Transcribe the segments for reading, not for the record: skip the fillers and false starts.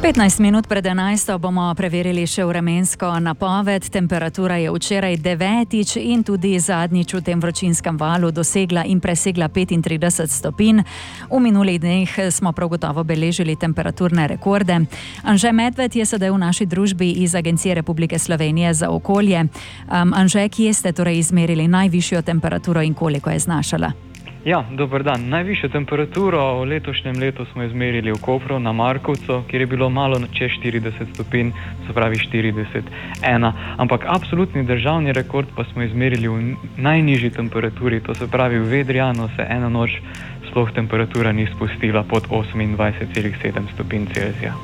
15 minut pred 11 bomo preverili še vremensko napoved. Temperatura je včeraj 9. in tudi zadnjič v tem vročinskem valu dosegla in presegla 35 stopinj. V minulih dneh smo prav gotovo beležili temperaturne rekorde. Anže Medved je sedaj v naši družbi iz Agencije Republike Slovenije za okolje. Anže, kje ste torej izmerili najvišjo temperaturo in koliko je znašala? Ja, dober dan. Najvišjo temperaturo v letošnjem letu smo izmerili v Kopru na Markovcu, kjer je bilo malo čez 40 stopinj, se pravi 41. Ampak absolutni državni rekord pa smo izmerili v najnižji temperaturi, to se pravi v Vedrijanu se eno noč sploh temperatura ni spustila pod 28,7 stopinj Celzija.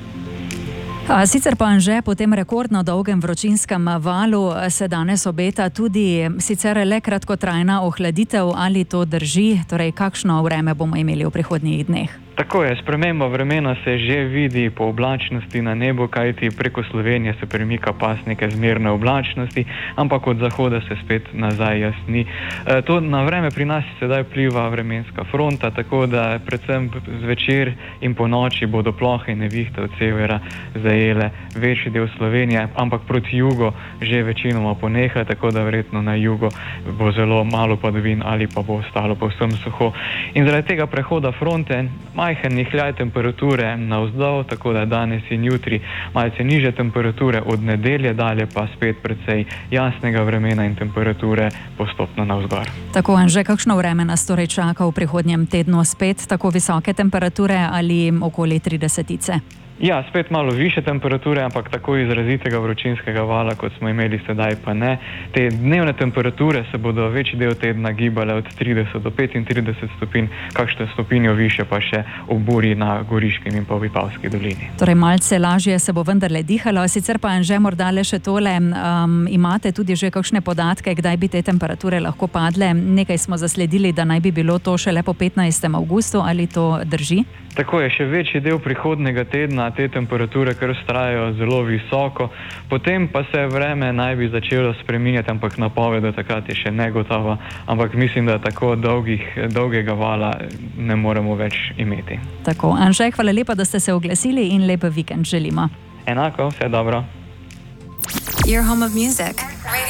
Sicer pa Anže, po tem rekordno dolgem vročinskem valu se danes obeta tudi sicer le kratkotrajna ohladitev. Ali to drži? Torej, kakšno vreme bomo imeli v prihodnjih dneh? Tako je, sprememba vremena se že vidi po oblačnosti na nebu, kajti preko Slovenije se premika pas neke zmerne oblačnosti, ampak od zahoda se spet nazaj jasni. To na vreme pri nas sedaj vpliva vremenska fronta, tako da predvsem zvečer in po noči bodo plohe in nevihte od severa zajele večji del Slovenije, ampak proti jugu že večinoma poneha, tako da verjetno na jugu bo zelo malo padavin ali pa bo ostalo povsem suho. In zaradi tega prehoda fronte majhen nihljaj temperature navzdol, tako da danes in jutri malce nižje temperature, od nedelje dalje pa spet precej jasnega vremena in temperature postopno navzgor. Tako, Anže, kakšno vreme nas torej čaka v prihodnjem tednu? Spet tako visoke temperature ali okoli 30-tice? Ja, spet malo više temperature, ampak tako izrazitega vročinskega vala, kot smo imeli sedaj, pa ne. Te dnevne temperature se bodo večji del tedna gibale od 30 do 35 stopinj, kakšno stopinjo više pa še v Buri na Goriškem in pa v Vipavski dolini. Torej, malce lažje se bo vendarle dihalo. Sicer pa, Anže, morda le še tole, imate tudi že kakšne podatke, kdaj bi te temperature lahko padle? Nekaj smo zasledili, da naj bi bilo to šele po 15. avgustu, ali to drži? Tako je, še večji del prihodnega tedna te temperature kar vztrajajo zelo visoko, potem pa se vreme naj bi začelo spreminjati, ampak napoved do takrat je še negotova, ampak mislim, da tako dolgega vala ne moremo več imeti. Tako, Anže, hvala lepa, da ste se oglasili in lep vikend želimo. Enako, vse dobro. Your home of music.